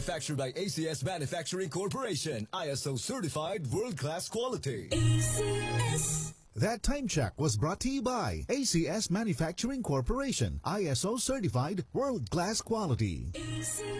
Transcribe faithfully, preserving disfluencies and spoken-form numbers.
Manufactured by A C S Manufacturing Corporation. I S O certified world-class quality. A C S. That time check was brought to you by A C S Manufacturing Corporation. I S O certified world-class quality. A C S.